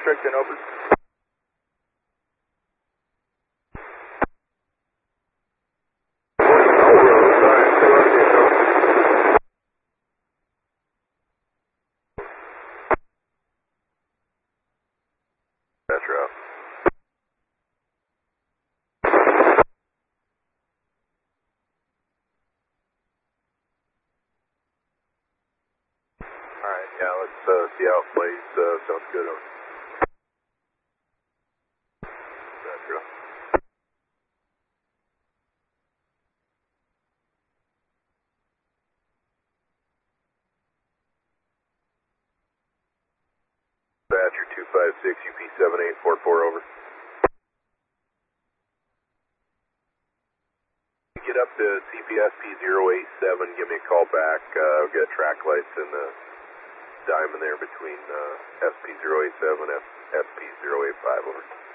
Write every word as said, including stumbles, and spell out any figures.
Tricton, over. That's route. Alright, yeah, let's uh, see how it plays. Uh, sounds good. Over. That's route. Badger two five six, U P seven eight four four, over. Get up to C P S P zero eight seven, give me a call back. Uh, I've got track lights in the diamond there between uh, S P zero eight seven and S P zero eight five, over.